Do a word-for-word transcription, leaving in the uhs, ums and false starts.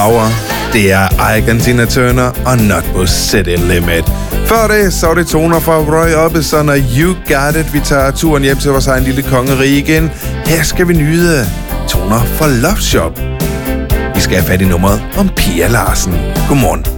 Hour. Det er Ike Tina Turner og Nutbush City Limit. Før det, så var det toner fra Roy Orbison og You Got It. Vi tager turen hjem til vores egen lille kongerige igen. Her skal vi nyde toner fra Love Shop. Vi skal have fat i nummeret om Pia Larsen. Godmorgen.